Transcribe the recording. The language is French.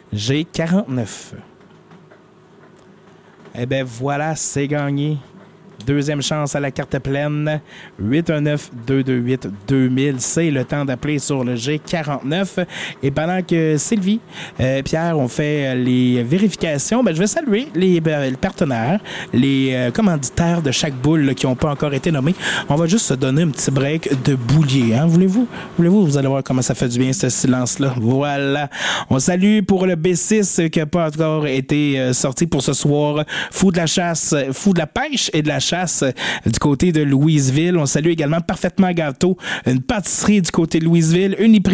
G49. Eh bien, voilà, c'est gagné. Deuxième chance à la carte pleine. 819-228-2000. C'est le temps d'appeler sur le G49. Et pendant que Sylvie, Pierre ont fait les vérifications, ben, je vais saluer les partenaires, les commanditaires de chaque boule là, qui n'ont pas encore été nommés. On va juste se donner un petit break de boulier. Hein? Voulez-vous? Vous allez voir comment ça fait du bien, ce silence-là. Voilà. On salue pour le B6 qui n'a pas encore été sorti pour ce soir. Fou de la chasse, fou de la pêche et de la chasse du côté de Louisville. On salue également Parfaitement Gâteau, une pâtisserie du côté de Louisville, Uniprix